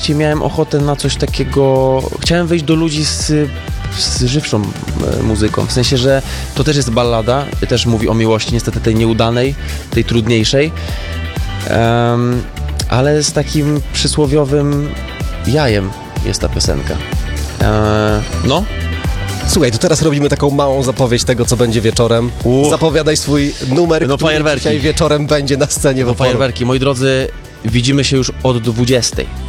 momencie miałem ochotę na coś takiego, chciałem wejść do ludzi z żywszą muzyką, w sensie, że to też jest ballada, też mówi o miłości, niestety tej nieudanej, tej trudniejszej, ale z takim przysłowiowym jajem jest ta piosenka. No. Słuchaj, to teraz robimy taką małą zapowiedź tego, co będzie wieczorem. Zapowiadaj swój numer, który dzisiaj wieczorem będzie na scenie w Oporu. Fajerwerki. Moi drodzy, widzimy się już od 20:00.